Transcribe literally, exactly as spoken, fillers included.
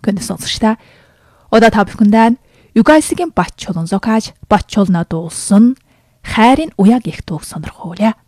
Гэнэ сонсогчдаа одоо та бүхэндээ Югайсгийн бач чулуун зохиож бач чулуунаа дуулсан хайрын уяг их дууг сонирхуулъя.